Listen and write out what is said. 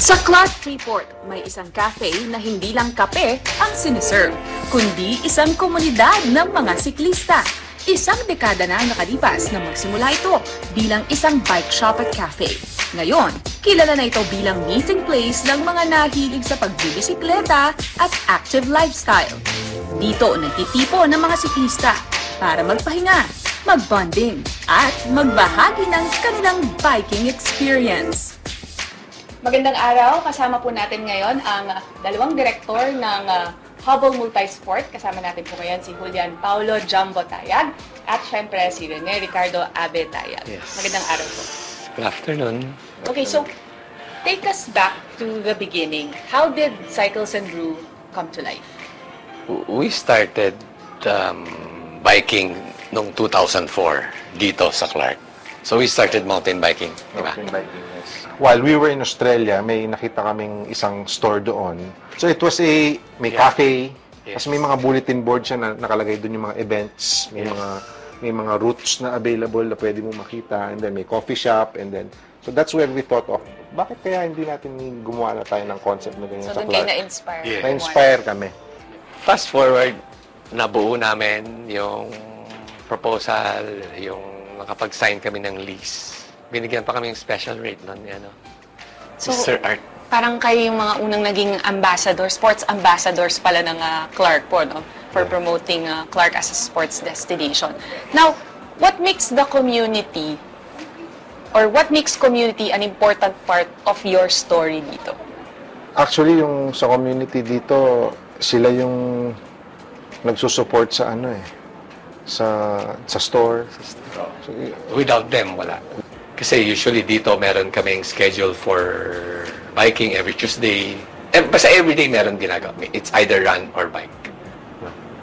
Sa Clark Freeport, may isang cafe na hindi lang kape ang siniserve, kundi isang komunidad ng mga siklista. Isang dekada na nakalipas na magsimula ito bilang isang bike shop at cafe. Ngayon, kilala na ito bilang meeting place ng mga nahilig sa pagbibisikleta at active lifestyle. Dito nagtitipo ng mga siklista para magpahinga, magbonding at magbahagi ng kanilang biking experience. Magandang araw, kasama po natin ngayon ang dalawang direktor ng Hubble Multisport. Kasama natin po ngayon si Julian Paulo Jumbo Tayag at syempre si Rene Ricardo Abe Tayag. Yes. Magandang araw po. Good afternoon. Okay, so take us back to the beginning. How did Cycles and Brew come to life? We started biking noong 2004 dito sa Clark. So we started mountain biking, di ba? Mountain biking, yes. While we were in Australia, may nakita kaming isang store doon. So it was may cafe, Yes. kasi may mga bulletin board siya na nakalagay doon yung mga events, may mga routes na available na pwede mo makita, and then may coffee shop, and then so that's where we thought of, bakit kaya hindi natin gumawa na tayo ng concept na ganyan So sa doon kayo Clark? na-inspire. Yeah. Na-inspire kami. Fast forward, nabuo namin yung proposal, yung nakapag-sign kami ng lease. Binigyan pa kami ng special rate nun, So, Sir Art. parang kayo yung mga unang naging ambassador, sports ambassadors pala ng Clark po, no? For promoting Clark as a sports destination. Now, what makes the community or what makes community an important part of your story dito? Actually, yung sa community dito, sila yung nagsusupport sa sa store. So, Without them, wala. Kasi usually dito meron kaming schedule for biking every Tuesday. Basta every day meron ginagawa. It's either run or bike.